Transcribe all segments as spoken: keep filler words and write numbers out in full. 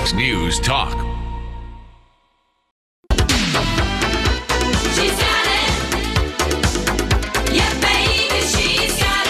Fox News Talk. She's got it. Yeah, baby, she's got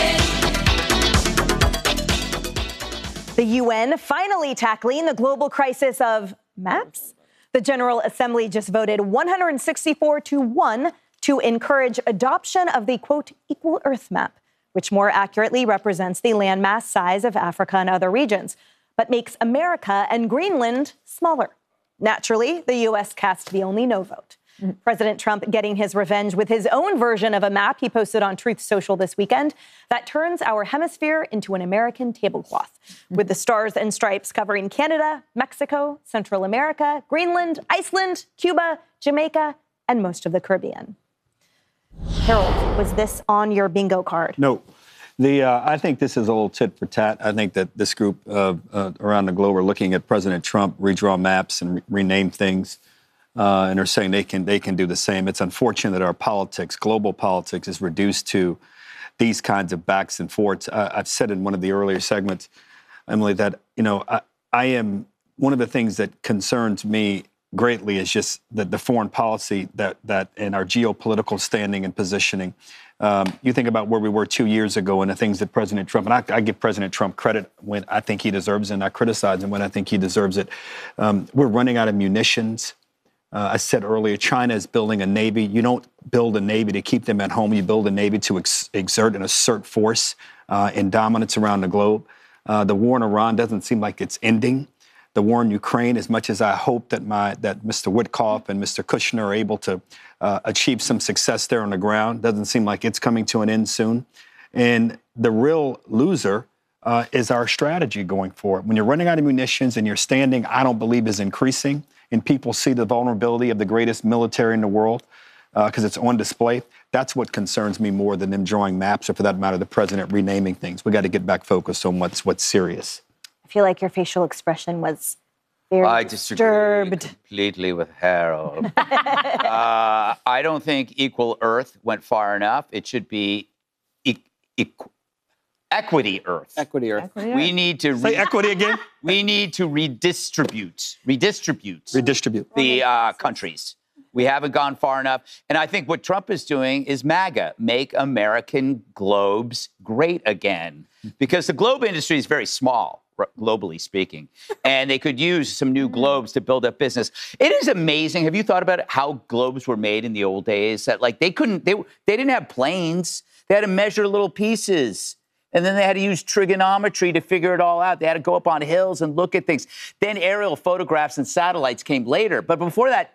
it. The U N finally tackling the global crisis of maps. The General Assembly just voted one hundred sixty-four to one to encourage adoption of the, quote, equal Earth map, which more accurately represents the landmass size of Africa and other regions, but makes America and Greenland smaller. Naturally, the U S cast the only no vote. Mm-hmm. President Trump getting his revenge with his own version of a map he posted on Truth Social this weekend that turns our hemisphere into an American tablecloth, mm-hmm. with the stars and stripes covering Canada, Mexico, Central America, Greenland, Iceland, Cuba, Jamaica, and most of the Caribbean. Harold, was this on your bingo card? No. The, uh, I think this is a little tit for tat. I think that this group uh, uh, around the globe are looking at President Trump redraw maps and re- rename things, uh, and are saying they can they can do the same. It's unfortunate that our politics, global politics, is reduced to these kinds of backs and forths. Uh, I've said in one of the earlier segments, Emily, that you know I, I am one of the things that concerns me greatly is just the, the foreign policy that that and our geopolitical standing and positioning. Um, you think about where we were two years ago and the things that President Trump, and I, I give President Trump credit when I think he deserves it, and I criticize him when I think he deserves it. Um, we're running out of munitions. Uh, I said earlier, China is building a Navy. You don't build a Navy to keep them at home. You build a Navy to ex- exert and assert force uh, and dominance around the globe. Uh, the war in Iran doesn't seem like it's ending. The war in Ukraine, as much as I hope that my that Mister Witkoff and Mister Kushner are able to uh, achieve some success there on the ground, doesn't seem like it's coming to an end soon. And the real loser uh, is our strategy going forward. When you're running out of munitions and your standing, I don't believe, is increasing, and people see the vulnerability of the greatest military in the world because uh, it's on display, that's what concerns me more than them drawing maps or, for that matter, the president renaming things. We got to get back focused on what's what's serious. I feel like your facial expression was very I disturbed. disagree completely with Harold. uh, I don't think equal Earth went far enough. It should be e- e- equity Earth. Equity Earth. Equity We Earth. need to Say equity again. We need to redistribute, redistribute, Redistribute. the uh, countries. We haven't gone far enough. And I think what Trump is doing is MAGA, make American globes great again. Because the globe industry is very small, globally speaking, and they could use some new globes to build up business. It is amazing. Have you thought about it, how globes were made in the old days? That like they couldn't, they they didn't have planes. They had to measure little pieces. And then they had to use trigonometry to figure it all out. They had to go up on hills and look at things. Then aerial photographs and satellites came later. But before that,